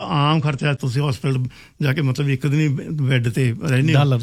ਆਮ ਖਰਚਾ ਤੁਸੀਂ ਹਸਪੀਟਲ ਜਾ ਕੇ ਮਤਲਬ ਇੱਕ ਦਿਨ ਬੈੱਡ ਤੇ ਰਹਿੰਦੇ $16,000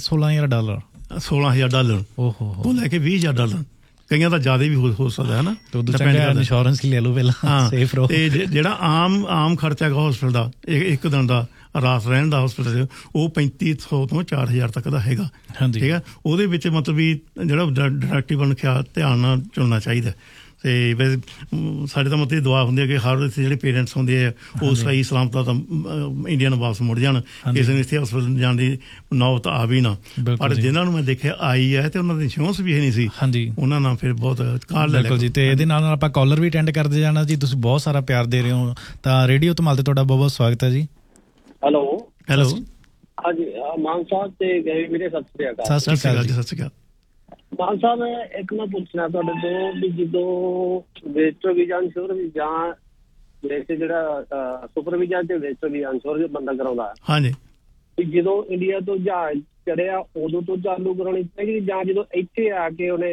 $16,000 ਤੋਂ ਲੈ ਕੇ $20,000 ਕਈਆਂ ਦਾ ਜ਼ਿਆਦਾ ਵੀ ਹੋ ਸਕਦਾ ਹੈ ਨਾ। ਇੰਸ਼ੋਰੈਂਸ ਹੀ ਲੈ ਲਓ ਪਹਿਲਾਂ, ਸੇਫ ਰਹੋ। ਤੇ ਜਿਹੜਾ ਆਮ ਖਰਚਾ ਹੈਗਾ ਹਸਪੀਟਲ ਦਾ ਇੱਕ ਦਿਨ ਦਾ ਰਾਤ ਰਹਿਣ ਦਾ ਹਸਪੀਟਲ ਉਹ 3500 ਤੋਂ 4000 ਤੱਕ ਦਾ ਹੈਗਾ। ਠੀਕ ਹੈ, ਉਹਦੇ ਵਿੱਚ ਮਤਲਬ ਵੀ ਜਿਹੜਾ ਡਾਇਰੈਕਟਿਵ ਧਿਆਨ ਨਾਲ ਚੁਣਨਾ ਚਾਹੀਦਾ। ਤੇ ਸਾਡੇ ਤਾਂ ਮਤਲਬ ਦੁਆ ਹੁੰਦੀ ਹੈ ਕਿ ਹਰ ਇੱਥੇ ਜਿਹੜੇ ਪੇਰੈਂਟਸ ਹੁੰਦੇ ਆ ਉਹ ਸਹੀ ਸਲਾਮਤ ਤਾਂ ਇੰਡੀਆ ਨੂੰ ਵਾਪਸ ਮੁੜ ਜਾਣ, ਕਿਸੇ ਨੂੰ ਇੱਥੇ ਹਸਪਤਾਲ ਜਾਣ ਦੀ ਨੌਬਤ ਆ ਵੀ ਨਾ। ਪਰ ਜਿਹਨਾਂ ਨੂੰ ਮੈਂ ਦੇਖਿਆ ਆਈ ਹੈ ਤੇ ਉਹਨਾਂ ਦੀ ਇੰਸ਼ੋਰੈਂਸ ਵੀ ਹੈ ਨਹੀਂ ਸੀ, ਉਹਨਾਂ ਨਾਲ ਫਿਰ ਬਹੁਤ ਕਾਲ ਲੈ ਲਿਆ ਜੀ। ਤੇ ਇਹਦੇ ਨਾਲ ਆਪਾਂ ਕਾਲਰ ਵੀ ਅਟੈਂਡ ਕਰਦੇ ਜਾਣਾ ਜੀ। ਤੁਸੀਂ ਬਹੁਤ ਸਾਰਾ ਪਿਆਰ ਦੇ ਰਹੇ ਹੋ ਤਾਂ ਰੇਡੀਓ ਧਮਾਲ ਤੇ ਤੁਹਾਡਾ ਬਹੁਤ ਬਹੁਤ ਸਵਾਗਤ ਹੈ ਜੀ। ਹੈਲੋ ਹਾਂਜੀ ਮਾਨ ਸਾਹਿਬ ਤੇ ਵੀਰੇ ਸਤਿ ਸ੍ਰੀ ਅਕਾਲ। ਸਤਿ ਸ੍ਰੀ ਅਕਾਲ ਜੀ। ਸਤਿ ਸ੍ਰੀ ਅਕਾਲ ਮਾਨ ਸਾਹਿਬ, ਇੱਕ ਮੈਂ ਪੁੱਛਣਾ ਤੁਹਾਡੇ ਤੋਂ ਵੀ ਜਦੋਂ ਵੇਸਟਰ ਵੀਜ਼ਾ ਇੰਸ਼ੋਰੈਂਸ ਜਾਂ ਵੈਸੇ ਜਿਹੜਾ ਸੁਪਰ ਵੀਜ਼ਾ ਤੇ ਵੇਸਟਰ ਵੀਜ਼ਾ ਇੰਸ਼ੋਰੈਂਸ ਬੰਦਾ ਕਰਾਉਂਦਾ ਹਾਂਜੀ, ਵੀ ਜਦੋਂ ਇੰਡੀਆ ਤੋਂ ਜਹਾਜ਼ ਚੜਿਆ ਉਦੋਂ ਤੋਂ ਚਾਲੂ ਕਰਾਉਣੀ ਚਾਹੀਦੀ ਜਾਂ ਜਦੋਂ ਇੱਥੇ ਆ ਕੇ ਉਹਨੇ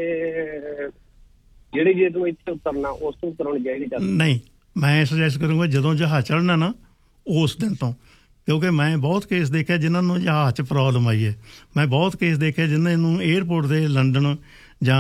ਜਿਹੜੀ ਡੇਟ ਨੂੰ ਇੱਥੇ ਉਤਰਨਾ ਉਸ ਤੋਂ ਕਰਾਉਣੀ ਚਾਹੀਦੀ? ਨਹੀਂ, ਮੈਂ ਸੁਜੈਸਟ ਕਰੂੰਗਾ ਜਦੋਂ ਜਹਾਜ਼ ਚੜ੍ਹਨਾ ਨਾ ਉਸ ਦਿਨ ਤੋਂ, ਕਿਉਂਕਿ ਮੈਂ ਬਹੁਤ ਕੇਸ ਦੇਖਿਆ ਜਿਨ੍ਹਾਂ ਨੂੰ ਜਹਾਜ਼ 'ਚ ਪ੍ਰੋਬਲਮ ਆਈ ਹੈ। ਮੈਂ ਬਹੁਤ ਕੇਸ ਦੇਖਿਆ ਜਿਨ੍ਹਾਂ ਨੂੰ ਏਅਰਪੋਰਟ ਦੇ ਲੰਡਨ ਜਾਂ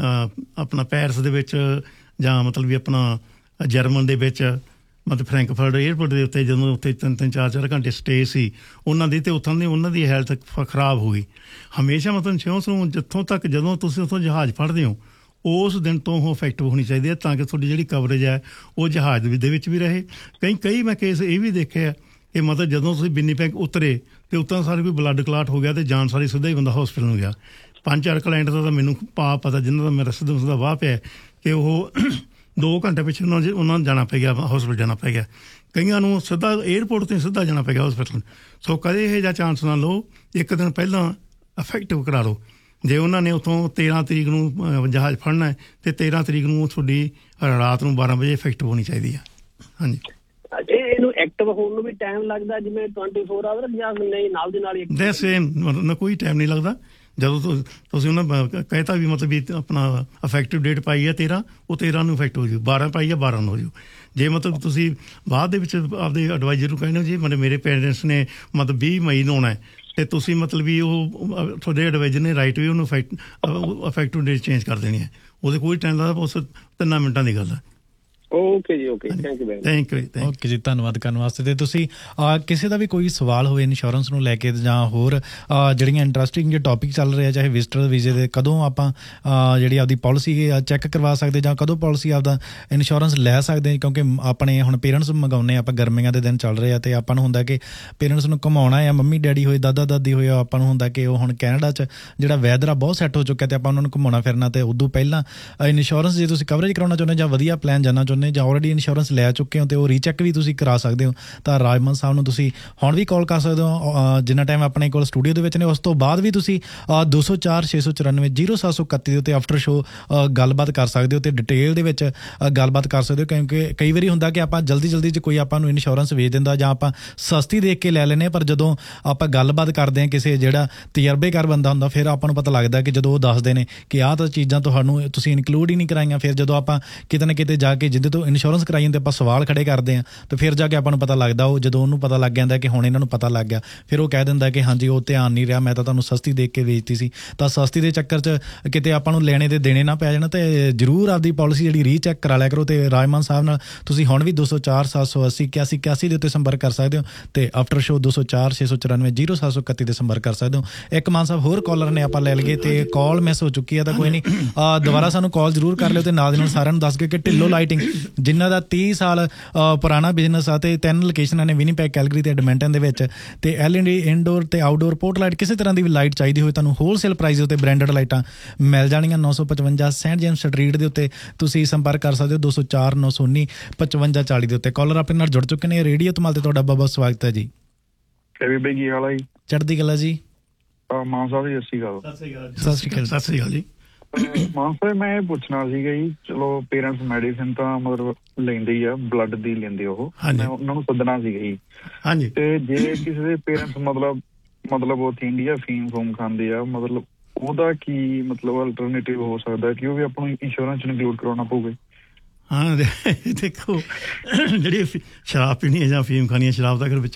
ਆਪਣਾ ਪੈਰਿਸ ਦੇ ਵਿੱਚ ਜਾਂ ਮਤਲਬ ਵੀ ਆਪਣਾ ਜਰਮਨ ਦੇ ਵਿੱਚ ਮਤਲਬ ਫਰੈਂਕਫਰਟ ਏਅਰਪੋਰਟ ਦੇ ਉੱਤੇ ਜਦੋਂ ਉੱਥੇ 3-3 4-4 ਘੰਟੇ ਸਟੇ ਸੀ ਉਹਨਾਂ ਦੀ, ਅਤੇ ਉੱਥੋਂ ਦੀ ਉਹਨਾਂ ਦੀ ਹੈਲਥ ਖਰਾਬ ਹੋ ਗਈ। ਹਮੇਸ਼ਾ ਮਤਲਬ ਇੰਸ਼ੋਰੈਂਸ ਨੂੰ ਜਿੱਥੋਂ ਤੱਕ ਜਦੋਂ ਤੁਸੀਂ ਉੱਥੋਂ ਜਹਾਜ਼ ਫੜਦੇ ਹੋ ਉਸ ਦਿਨ ਤੋਂ ਉਹ ਇਫੈਕਟਿਵ ਹੋਣੀ ਚਾਹੀਦੀ ਹੈ ਤਾਂ ਕਿ ਤੁਹਾਡੀ ਜਿਹੜੀ ਕਵਰੇਜ ਹੈ ਉਹ ਜਹਾਜ਼ ਦੇ ਵਿੱਚ ਵੀ ਰਹੇ। ਕਈ ਮੈਂ ਕੇਸ ਇਹ ਵੀ ਦੇਖੇ ਆ ਕਿ ਮਤਲਬ ਜਦੋਂ ਤੁਸੀਂ ਬਿਨੀਪੈਗ ਉਤਰੇ ਅਤੇ ਉੱਤੋਂ ਸਾਰੇ ਕੋਈ ਬਲੱਡ ਕਲਾਟ ਹੋ ਗਿਆ ਅਤੇ ਜਾਣ ਸਾਰੀ ਸਿੱਧਾ ਹੀ ਬੰਦਾ ਹੋਸਪਿਟਲ ਨੂੰ ਗਿਆ। 5-4 ਕਲਾਇੰਟ ਦਾ ਤਾਂ ਮੈਨੂੰ ਪਤਾ ਜਿਹਨਾਂ ਦਾ ਮੇਰਾ ਸਿੱਧਾ ਦਾ ਵਾਹ ਪਿਆ ਕਿ ਉਹ 2 ਘੰਟੇ ਪਿੱਛੇ ਉਹਨਾਂ ਨੂੰ ਜਾਣਾ ਪੈ ਗਿਆ, ਹੋਸਪਿਟਲ ਜਾਣਾ ਪੈ ਗਿਆ। ਕਈਆਂ ਨੂੰ ਸਿੱਧਾ ਏਅਰਪੋਰਟ 'ਤੇ ਸਿੱਧਾ ਜਾਣਾ ਪੈ ਗਿਆ ਹੋਸਪਿਟਲ। ਸੋ ਕਦੇ ਇਹੋ ਜਿਹਾ ਚਾਂਸ ਨਾ ਲਓ, ਇੱਕ ਦਿਨ ਪਹਿਲਾਂ ਇਫੈਕਟਿਵ ਕਰਾ ਲਓ। ਜੇ ਉਹਨਾਂ ਨੇ ਉੱਥੋਂ 13 ਤਰੀਕ ਨੂੰ ਜਹਾਜ਼ ਫੜਨਾ ਹੈ ਅਤੇ 13 ਤਰੀਕ ਨੂੰ ਤੁਹਾਡੀ ਰਾਤ ਨੂੰ 12 ਵਜੇ ਇਫੈਕਟਿਵ ਹੋਣੀ ਚਾਹੀਦੀ ਹੈ। ਹਾਂਜੀ, ਇਹਨੂੰ ਐਕਟਿਵ ਹੋਣ ਨੂੰ ਵੀ ਟਾਈਮ ਲੱਗਦਾ ਜਿਵੇਂ 24 ਆਵਰ ਜਾਂ ਨਹੀਂ ਨਾਲ ਦੀ ਨਾਲ ਹੀ? ਸੇਮ, ਕੋਈ ਟਾਈਮ ਨਹੀਂ ਲੱਗਦਾ। ਜਦੋਂ ਤੁਸੀਂ ਉਹਨਾਂ ਕਹਿਤਾ ਵੀ ਮਤਲਬ ਵੀ ਆਪਣਾ ਇਫੈਕਟਿਵ ਡੇਟ ਪਾਈ ਹੈ 13, ਉਹ 13 ਨੂੰ ਇਫੈਕਟ ਹੋ ਜਾਊ, 12 ਪਾਈ ਹੈ 12 ਨੂੰ ਹੋ ਜਾਊ। ਜੇ ਮਤਲਬ ਤੁਸੀਂ ਬਾਅਦ ਦੇ ਵਿੱਚ ਆਪਦੇ ਐਡਵਾਈਜ਼ਰ ਨੂੰ ਕਹਿੰਦੇ ਹੋ ਜੀ ਮਤਲਬ ਮੇਰੇ ਪੇਰੈਂਟਸ ਨੇ ਮਤਲਬ 20 ਮਈ ਨੂੰ ਆਉਣਾ ਅਤੇ ਤੁਸੀਂ ਮਤਲਬ ਵੀ ਉਹ ਤੁਹਾਡੇ ਐਡਵਾਈਜ਼ਰ ਨੇ ਰਾਈਟ ਵੀ ਉਹਨੂੰ ਇਫੈਕਟਿਵ ਡੇਟ ਚੇਂਜ ਕਰ ਦੇਣੀ ਹੈ। ਉਹਦੇ ਕੋਈ ਟਾਈਮ ਲੱਗਦਾ, ਉਸ 3 ਮਿੰਟਾਂ ਦੀ ਗੱਲ ਹੈ। ਓਕੇ ਜੀ, ਓਕੇ, ਥੈਂਕ ਯੂ ਓਕੇ ਜੀ, ਧੰਨਵਾਦ ਕਰਨ ਵਾਸਤੇ। ਤੇ ਤੁਸੀਂ ਕਿਸੇ ਦਾ ਵੀ ਕੋਈ ਸਵਾਲ ਹੋਵੇ ਇੰਸ਼ੋਰੈਂਸ ਨੂੰ ਲੈ ਕੇ ਜਾਂ ਹੋਰ ਜਿਹੜੀਆਂ ਇੰਟਰਸਟਿੰਗ ਜੇ ਟੌਪਿਕ ਚੱਲ ਰਹੇ ਆ, ਚਾਹੇ ਵਿਜ਼ਟਰ ਵੀਜ਼ੇ ਦੇ, ਕਦੋਂ ਆਪਾਂ ਜਿਹੜੀ ਆਪਦੀ ਪੋਲਿਸੀ ਚੈੱਕ ਕਰਵਾ ਸਕਦੇ ਜਾਂ ਕਦੋਂ ਪੋਲਿਸੀ ਆਪਦਾ ਇੰਸ਼ੋਰੈਂਸ ਲੈ ਸਕਦੇ, ਕਿਉਂਕਿ ਆਪਣੇ ਹੁਣ ਪੇਰੈਂਟਸ ਮੰਗਾਉਂਦੇ ਆਪਾਂ, ਗਰਮੀਆਂ ਦੇ ਦਿਨ ਚੱਲ ਰਹੇ ਆ ਅਤੇ ਆਪਾਂ ਨੂੰ ਹੁੰਦਾ ਕਿ ਪੇਰੈਂਟਸ ਨੂੰ ਘੁਮਾਉਣਾ ਆ, ਮੰਮੀ ਡੈਡੀ ਹੋਏ ਦਾਦਾ ਦਾਦੀ ਹੋਏ, ਆਪਾਂ ਨੂੰ ਹੁੰਦਾ ਕਿ ਉਹ ਹੁਣ ਕੈਨੇਡਾ 'ਚ ਜਿਹੜਾ ਵੈਦਰ ਆ ਬਹੁਤ ਸੈੱਟ ਹੋ ਚੁੱਕਿਆ ਅਤੇ ਆਪਾਂ ਉਹਨਾਂ ਨੂੰ ਘੁਮਾਉਣਾ ਫਿਰਨਾ। ਅਤੇ ਉਦੋਂ ਪਹਿਲਾਂ ਇੰਸ਼ੋਰੈਂਸ ਜੇ ਤੁਸੀਂ ਕਵਰੇਜ ਕਰਾਉਣਾ ਚਾਹੁੰਦੇ ਜਾਂ ਵਧੀਆ ਪਲਾਨ ਜਾਣਾ ਚਾਹੁੰਦੇ ਜਾਂ ਆਲਰੇਡੀ ਇੰਸ਼ੋਰੈਂਸ ਲੈ ਚੁੱਕੇ ਹੋ ਅਤੇ ਉਹ ਰੀਚੈੱਕ ਵੀ ਤੁਸੀਂ ਕਰਾ ਸਕਦੇ ਹੋ ਤਾਂ ਰਾਜਮਨ ਸਾਹਿਬ ਨੂੰ ਤੁਸੀਂ ਹੁਣ ਵੀ ਕਾਲ ਕਰ ਸਕਦੇ ਹੋ ਜਿੰਨਾ ਟਾਈਮ ਆਪਣੇ ਕੋਲ ਸਟੂਡੀਓ ਦੇ ਵਿੱਚ ਨੇ। ਉਸ ਤੋਂ ਬਾਅਦ ਵੀ ਤੁਸੀਂ 204-694-0731 ਦੇ ਉੱਤੇ ਆਫਟਰ ਸ਼ੋਅ ਗੱਲਬਾਤ ਕਰ ਸਕਦੇ ਹੋ ਅਤੇ ਡਿਟੇਲ ਦੇ ਵਿੱਚ ਗੱਲਬਾਤ ਕਰ ਸਕਦੇ ਹੋ, ਕਿਉਂਕਿ ਕਈ ਵਾਰੀ ਹੁੰਦਾ ਕਿ ਆਪਾਂ ਜਲਦੀ 'ਚ ਕੋਈ ਆਪਾਂ ਨੂੰ ਇੰਸ਼ੋਰੈਂਸ ਵੇਚ ਦਿੰਦਾ ਜਾਂ ਆਪਾਂ ਸਸਤੀ ਦੇਖ ਕੇ ਲੈ ਲੈਂਦੇ, ਪਰ ਜਦੋਂ ਆਪਾਂ ਗੱਲਬਾਤ ਕਰਦੇ ਹਾਂ ਕਿਸੇ ਜਿਹੜਾ ਤਜਰਬੇਕਾਰ ਬੰਦਾ ਹੁੰਦਾ ਫਿਰ ਆਪਾਂ ਨੂੰ ਪਤਾ ਲੱਗਦਾ ਕਿ ਜਦੋਂ ਉਹ ਦੱਸਦੇ ਨੇ ਕਿ ਆਹ ਤਾਂ ਚੀਜ਼ਾਂ ਤੁਹਾਨੂੰ ਤੁਸੀਂ ਇਨਕਲੂਡ ਹੀ ਨਹੀਂ ਕਰਾਈਆਂ, ਫਿਰ ਜਦੋਂ ਆਪਾਂ ਕਿਤੇ ਨਾ ਕਿਤੇ ਜਾ ਕੇ ਜਿਹਦੇ ਤੋਂ ਇੰਸ਼ੋਰੈਂਸ ਕਰਾਈ ਜਾਂਦੇ ਆਪਾਂ ਸਵਾਲ ਖੜੇ ਕਰਦੇ ਹਾਂ ਤਾਂ ਫਿਰ ਜਾ ਕੇ ਆਪਾਂ ਨੂੰ ਪਤਾ ਲੱਗਦਾ, ਉਹ ਜਦੋਂ ਉਹਨੂੰ ਪਤਾ ਲੱਗ ਜਾਂਦਾ ਕਿ ਹੁਣ ਇਹਨਾਂ ਨੂੰ ਪਤਾ ਲੱਗ ਗਿਆ, ਫਿਰ ਉਹ ਕਹਿ ਦਿੰਦਾ ਕਿ ਹਾਂਜੀ ਉਹ ਧਿਆਨ ਨਹੀਂ ਰਿਹਾ, ਮੈਂ ਤਾਂ ਤੁਹਾਨੂੰ ਸਸਤੀ ਦੇਖ ਕੇ ਵੇਚਤੀ ਸੀ। ਤਾਂ ਸਸਤੀ ਦੇ ਚੱਕਰ 'ਚ ਕਿਤੇ ਆਪਾਂ ਨੂੰ ਲੈਣੇ ਤੇ ਦੇਣੇ ਨਾ ਪੈ ਜਾਣ ਅਤੇ ਜ਼ਰੂਰ ਆਪਦੀ ਪੋਲਿਸੀ ਜਿਹੜੀ ਰੀਚੈੱਕ ਕਰਾ ਲਿਆ ਕਰੋ। ਅਤੇ ਰਾਜਮਾਨ ਸਾਹਿਬ ਨਾਲ ਤੁਸੀਂ ਹੁਣ ਵੀ 204-780-8181 ਦੇ ਉੱਤੇ ਸੰਪਰਕ ਕਰ ਸਕਦੇ ਹੋ ਅਤੇ ਆਫਟਰ ਸ਼ੋਅ 204-694-0731 ਦੇ ਸੰਪਰਕ ਕਰ ਸਕਦੇ ਹੋ। ਇੱਕ ਮਾਨ ਸਾਹਿਬ ਹੋਰ ਕਾਲਰ ਨੇ ਆਪਾਂ ਲੈ ਲਈਏ ਅਤੇ ਕਾਲ ਮਿਸ ਹੋ ਚੁੱਕੀ ਹੈ ਤਾਂ ਕੋਈ ਨਹੀਂ, ਦੁਬਾਰਾ ਸਾਨੂੰ ਕਾਲ ਜ਼ਰੂਰ ਕਰ ਲਿਓ ਅਤੇ ਨਾਲ ਦੀ ਨਾਲ ਸਾਰਿਆਂ ਨੂੰ ਦੱਸ ਕੇ ਕਿ ਢਿੱਲੋਂ ਲਾਈਟਿੰਗ ਜਿਨ੍ਹਾਂ ਦਾ 30 ਸਾਲ ਪੁਰਾਣਾ ਬਿਜ਼ਨਸ ਆ ਅਤੇ 3 ਲੋਕੇਸ਼ਨਾਂ ਨੇ ਵਿਨੀਪੈਗ, ਕੈਲਗਰੀ ਅਤੇ ਐਡਮਿੰਟਨ ਦੇ ਵਿੱਚ, ਅਤੇ LED ਇਨਡੋਰ ਅਤੇ ਆਊਟਡੋਰ ਪੋਰਟ ਲਾਈਟ ਕਿਸੇ ਤਰ੍ਹਾਂ ਦੀ ਵੀ ਲਾਈਟ ਚਾਹੀਦੀ ਹੋਵੇ ਤੁਹਾਨੂੰ ਹੋਲਸੇਲ ਪ੍ਰਾਈਸ ਦੇ ਉੱਤੇ ਬ੍ਰਾਂਡਡ ਲਾਈਟਾਂ ਮਿਲ ਜਾਣਗੀਆਂ। 955 ਸੈਂਟ ਜੇਮਸ ਸਟਰੀਟ ਦੇ ਉੱਤੇ ਤੁਸੀਂ ਸੰਪਰਕ ਕਰ ਸਕਦੇ ਹੋ 204-919-5540 ਦੇ ਉੱਤੇ। ਕਾਲਰ ਆਪਣੇ ਨਾਲ ਜੁੜ ਚੁੱਕੇ ਨੇ। ਰੇਡੀਓ ਧਮਾਲ ਤੇ ਤੁਹਾਡਾ ਬਹੁਤ ਬਹੁਤ ਸਵਾਗਤ ਹੈ ਜੀ। ਕੀ ਹਾਲ ਹੈ ਜੀ? ਚੜ੍ਹਦੀ ਕਲਾ ਜੀ। ਮਾਨ ਸਾਹਿਬ ਜੀ ਸਤਿ ਸ਼੍ਰੀ ਅਕਾਲ ਜੀ। ਮਾਨ ਸਾਹਿਬ ਮੈਂ ਇਹ ਪੁੱਛਣਾ ਸੀਗਾ ਜੀ, ਚਲੋ ਪੇਰੈਂਟਸ ਮੈਡੀਸਿਨ ਤਾਂ ਮਤਲਬ ਲੈਂਦੇ ਹੀ ਆ, ਬਲੱਡ ਦੀ ਲੈਂਦੇ ਉਹ, ਮੈਂ ਉਹਨਾਂ ਨੂੰ ਸੱਦਣਾ ਸੀਗਾ ਜੀ। ਹਾਂਜੀ, ਤੇ ਜੇ ਕਿਸੇ ਦੇ ਪੇਰੈਂਟਸ ਮਤਲਬ ਉੱਥੇ ਇੰਡੀਆ ਫੀਮ ਖਾਂਦੇ ਆ, ਮਤਲਬ ਉਹਦਾ ਕੀ ਮਤਲਬ ਅਲਟਰਨੇਟਿਵ ਹੋ ਸਕਦਾ ਕਿ ਉਹ ਵੀ ਆਪਾਂ ਨੂੰ ਇੰਸ਼ੋਰੈਂਸ ਇਨਕਲੂਡ ਕਰਾਉਣਾ ਪਊਗਾ? ਹਾਂ ਦੇਖੋ, ਜਿਹੜੀ ਸ਼ਰਾਬ ਪੀਣੀ ਹੈ ਜਾਂ ਫੀਮ ਖਾਣੀ ਹੈ, ਸ਼ਰਾਬ ਤਾਂ ਅਗਰ ਵਿੱਚ